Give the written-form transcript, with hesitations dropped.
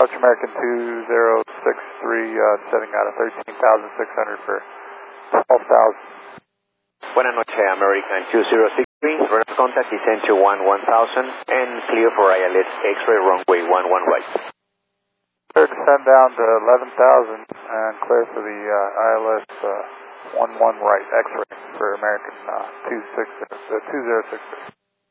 Approach American 2063, setting out of 13,600 for 12,000. Buenas noches, American 2063. First contact descend to 1000 and clear for ILS X-ray runway 11 right. Clear to descend down to 11,000 and clear for the ILS 11 right X-ray for American 263.